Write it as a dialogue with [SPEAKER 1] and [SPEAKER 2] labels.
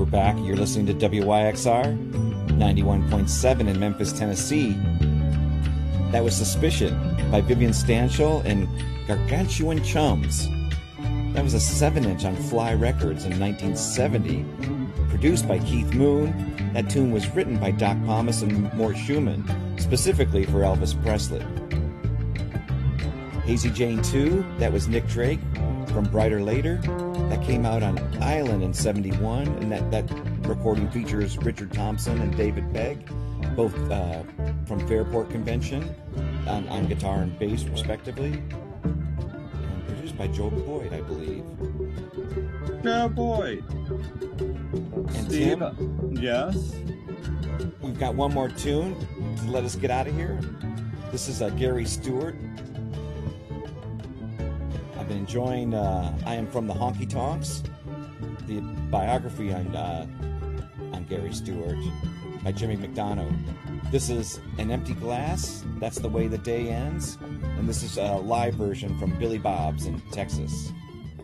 [SPEAKER 1] We're back. You're listening to WYXR 91.7 in Memphis, Tennessee. That was Suspicion by Vivian Stanshall and Gargantuan Chums. That was a 7-inch on Fly Records in 1970. Produced by Keith Moon. That tune was written by Doc Pomus and Mort Schumann, specifically for Elvis Presley. Hazy Jane 2, that was Nick Drake from Brighter Later. That came out on Island in 71, and that recording features Richard Thompson and David Pegg, both from Fairport Convention, on guitar and bass, respectively. And produced by Joe Boyd, I believe.
[SPEAKER 2] Joe Boyd.
[SPEAKER 1] And
[SPEAKER 2] Steve,
[SPEAKER 1] Tim,
[SPEAKER 2] yes?
[SPEAKER 1] we've got one more tune to let us get out of here. This is Gary Stewart. I've been enjoying I Am From the Honky Tonks, the biography on Gary Stewart by Jimmy McDonough. This is An Empty Glass, That's the Way the Day Ends, and this is a live version from Billy Bob's in Texas.